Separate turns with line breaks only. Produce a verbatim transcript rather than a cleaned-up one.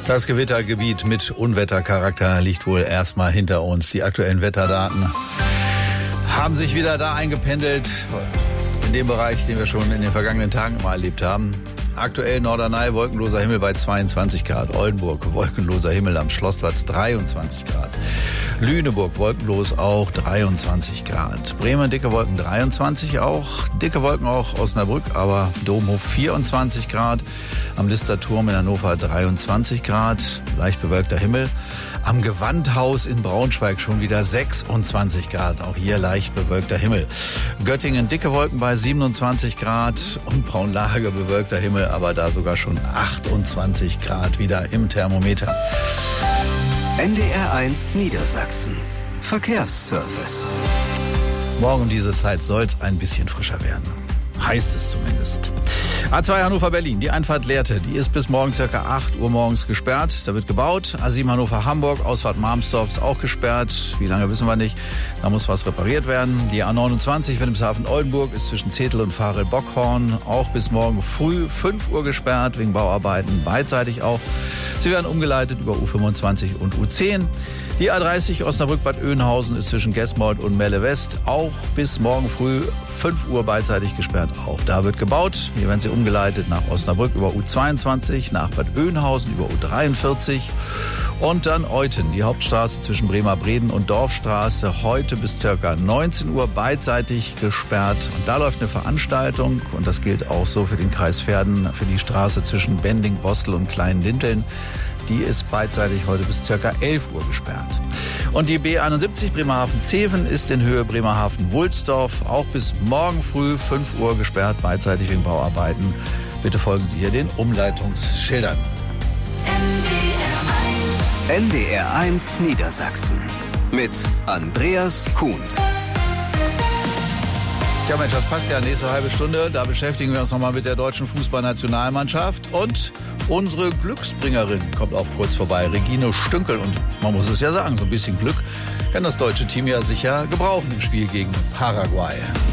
Das Gewittergebiet mit Unwettercharakter liegt wohl erstmal hinter uns. Die aktuellen Wetterdaten haben sich wieder da eingependelt, in dem Bereich, den wir schon in den vergangenen Tagen mal erlebt haben. Aktuell Norderney, wolkenloser Himmel bei zweiundzwanzig Grad. Oldenburg, wolkenloser Himmel am Schlossplatz dreiundzwanzig Grad. Lüneburg, wolkenlos auch dreiundzwanzig Grad. Bremen, dicke Wolken dreiundzwanzig auch. Dicke Wolken auch Osnabrück, aber Domhof vierundzwanzig Grad. Am Listerturm in Hannover dreiundzwanzig Grad. Leicht bewölkter Himmel. Am Gewandhaus in Braunschweig schon wieder sechsundzwanzig Grad. Auch hier leicht bewölkter Himmel. Göttingen, dicke Wolken bei siebenundzwanzig Grad. Und Braunlage, bewölkter Himmel, aber da sogar schon achtundzwanzig Grad wieder im Thermometer.
N D R eins Niedersachsen. Verkehrsservice.
Morgen um diese Zeit soll es ein bisschen frischer werden. Heißt es zumindest. A zwei Hannover-Berlin, die Einfahrt Lehrte, die ist bis morgen ca. acht Uhr morgens gesperrt. Da wird gebaut. A sieben Hannover-Hamburg, Ausfahrt Marmsdorf ist auch gesperrt. Wie lange wissen wir nicht. Da muss was repariert werden. Die A neunundzwanzig Wilhelmshaven-Oldenburg ist zwischen Zetel und Farel-Bockhorn auch bis morgen früh fünf Uhr gesperrt, wegen Bauarbeiten beidseitig auch. Sie werden umgeleitet über U fünfundzwanzig und U zehn. Die A dreißig Osnabrück-Bad Oeynhausen ist zwischen Gesmold und Melle West auch bis morgen früh fünf Uhr beidseitig gesperrt. Auch da wird gebaut. Hier werden sie umgeleitet nach Osnabrück über U zweiundzwanzig, nach Bad Oeynhausen über U dreiundvierzig und dann Euthen, die Hauptstraße zwischen Bremer-Breden und Dorfstraße, heute bis ca. neunzehn Uhr beidseitig gesperrt. Und da läuft eine Veranstaltung und das gilt auch so für den Kreis Verden, für die Straße zwischen Bending, Bostel und Klein-Dinteln. Die ist beidseitig heute bis ca. elf Uhr gesperrt. Und die B einundsiebzig Bremerhaven-Zeven ist in Höhe Bremerhaven-Wulsdorf auch bis morgen früh fünf Uhr gesperrt, beidseitig wegen Bauarbeiten. Bitte folgen Sie hier den Umleitungsschildern.
N D R eins Niedersachsen mit Andreas Kuhn.
Ja Mensch, das passt ja, nächste halbe Stunde. Da beschäftigen wir uns nochmal mit der deutschen Fußballnationalmannschaft. Und unsere Glücksbringerin kommt auch kurz vorbei, Regine Stünkel. Und man muss es ja sagen, so ein bisschen Glück kann das deutsche Team ja sicher gebrauchen im Spiel gegen Paraguay.